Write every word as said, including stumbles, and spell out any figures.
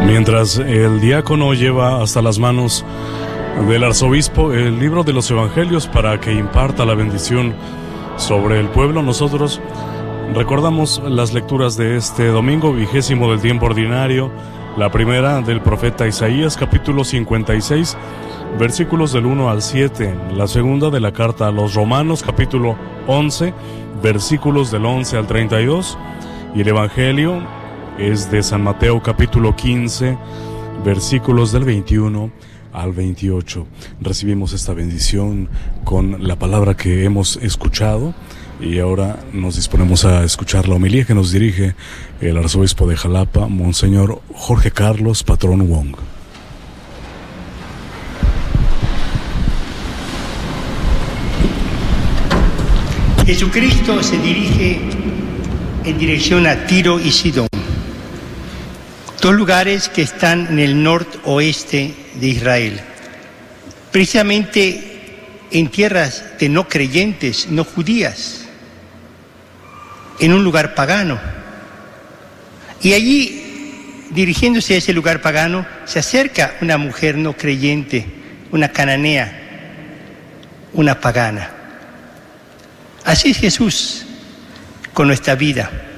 Mientras el diácono lleva hasta las manos del arzobispo el libro de los evangelios para que imparta la bendición sobre el pueblo, nosotros recordamos las lecturas de este domingo vigésimo del tiempo ordinario. La primera del profeta Isaías, capítulo cincuenta y seis, versículos del uno al siete. La segunda de la carta a los Romanos, capítulo once, versículos del once al treinta y dos. Y el evangelio es de San Mateo, capítulo quince, versículos del veintiuno al veintiocho. Recibimos esta bendición con la palabra que hemos escuchado y ahora nos disponemos a escuchar la homilía que nos dirige el arzobispo de Jalapa, Monseñor Jorge Carlos Patrón Wong. Jesucristo se dirige en dirección a Tiro y Sidón, dos lugares que están en el noroeste de Israel, precisamente en tierras de no creyentes, no judías, en un lugar pagano. Y allí, dirigiéndose a ese lugar pagano, se acerca una mujer no creyente, una cananea, una pagana. Así es Jesús con nuestra vida.